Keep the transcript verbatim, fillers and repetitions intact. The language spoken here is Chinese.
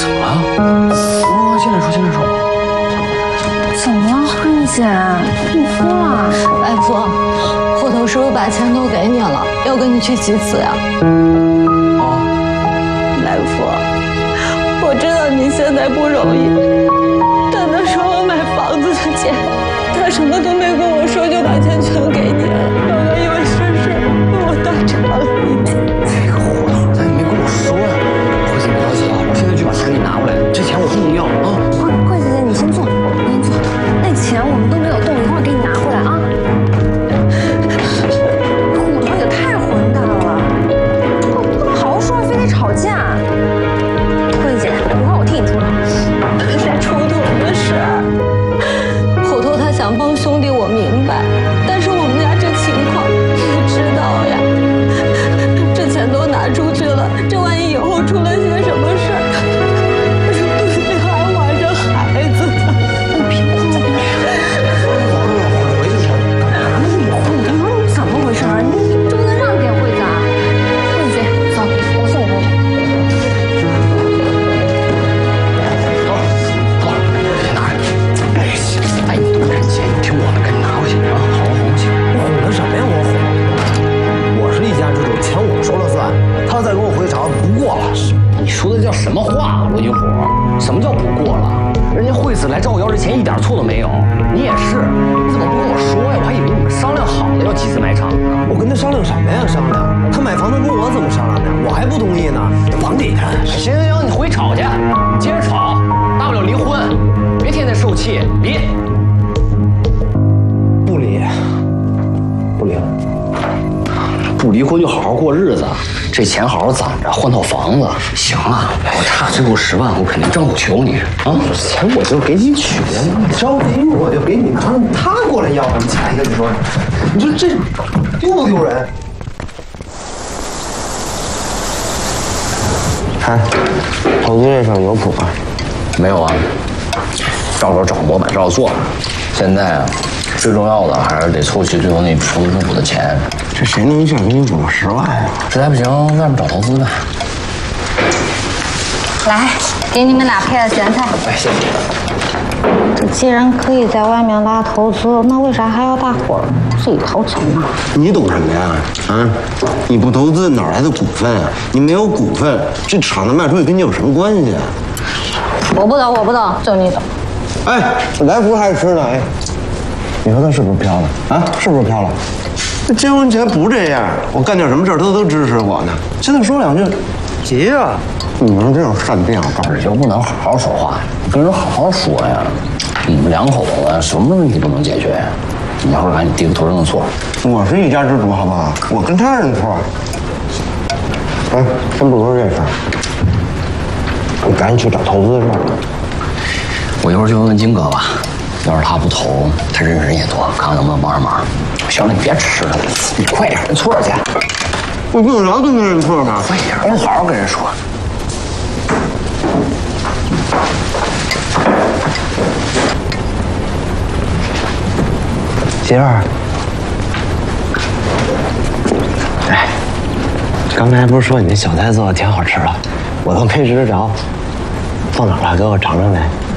怎么了？哦，进来说，进来说。 怎么了，慧姐？你哭了？ 来福，后头师傅把钱都给你了，要跟你去几次呀？ 哦， 来福，我知道你现在不容易，但那是我买房子的钱，他什么都没跟我说就把钱全给你了，我还以为是事，我当成了一点。 这个货头咋也没跟我说呀？慧姐别着急啊，我现在就把钱给你拿过来，这钱我不能要啊。 慧慧姐姐，你先坐，你先坐。那钱我们都没有动，一会儿给你拿回来啊。虎头也太混蛋了，不不能好好说话，非得吵架。慧姐，一会儿我替你出头。 是出头的事儿。后头他想帮兄弟，我明白，但是我们家这情况你知道呀，这钱都拿出去了，这万一以后出了些什么事儿，我说肚子里还怀着孩子呢。 你别哭了，别哭了。 回去说。 你虎头，你怎么回事啊？你这不能让点慧子啊！慧姐，走，我送你回去。 走走，拿着。哎，哎，你多人钱，你听我的，赶紧拿回去啊！好好哄去。 我哄他什么呀？我哄，我是一家之主，钱我说了算。他再跟我回朝，不过了。 你说的叫什么话，罗金虎？什么叫不过了？人家惠子来找我要这钱一点错都没有，你也是，你怎么不跟我说呀？我还以为你们商量好了要集资买厂呢。 我跟他商量什么呀？商量？他买房子跟我怎么商量的？我还不同意呢。甭理他。 行行行，你回去吵去，接着吵，大不了离婚，别天天受气，离。 不离，不离了。 不离婚就好好过日子，这钱好好攒着，换套房子。行啊，我差最后十万，我肯定挣不求你啊！ 钱我就给你取，你着急我就给你拿，他过来要什么钱？跟你说，你说这丢不丢人？ 看，投资这事儿有谱吧？ 没有啊，照着找模板照做。现在啊，最重要的还是得凑齐最后那投资政府的钱。 这谁能一下给你补十万呀？ 实在不行，外面找投资呗。 来，给你们俩配的咸菜。 哎，谢谢。 这既然可以在外面拉投资，那为啥还要大伙儿自己掏钱呢？ 你懂什么呀？啊，你不投资哪来的股份啊？你没有股份，这厂子卖出去跟你有什么关系啊？ 我不懂，我不懂，就你懂。 哎，来福还吃呢，哎，你说他是不是飘了啊？是不是飘了？这结婚前不这样，我干点什么事儿他都支持我呢。现在说两句，急啊！你们这种善变，我告诉你， 就不能好好说话，跟人好好说呀。你们两口子什么问题都能解决呀。你要是赶紧低个头认个错。 我是一家之主，好不好？我跟他认错。哎，先不说这事儿，你赶紧去找投资的事儿。 我一会儿去问问金哥吧，要是他不投，他认识人也多，看看能不能帮上忙。行了，你别吃了，你快点认错去。 我用着跟他认错吗？ 快点，我好好跟人说。 媳妇儿，哎，刚才不是说你那小菜做的挺好吃的，我都没吃着，放哪儿了？给我尝尝呗。